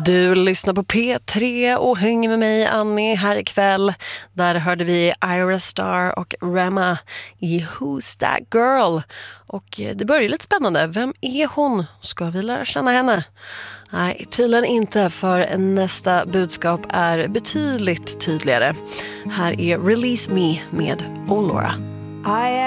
Du lyssnar på P3 och hänger med mig, Annie, här ikväll. Där hörde vi Ira Star och Rema i Who's That Girl. Och det börjar lite spännande. Vem är hon? Ska vi lära känna henne? Nej, tydligen inte, för nästa budskap är betydligt tydligare. Här är Release Me med Olora.